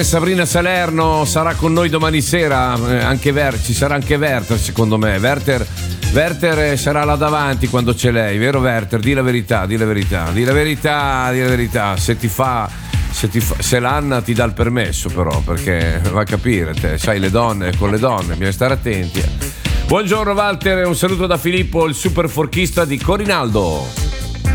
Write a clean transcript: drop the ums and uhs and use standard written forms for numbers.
Sabrina Salerno sarà con noi domani sera, ci sarà anche Werther, secondo me. Werther sarà là davanti quando c'è lei, vero Werther? Di la verità. Se l'Anna ti dà il permesso, però, perché va a capire, te sai, le donne con le donne, bisogna stare attenti. Buongiorno Walter, un saluto da Filippo, il super forchista di Corinaldo.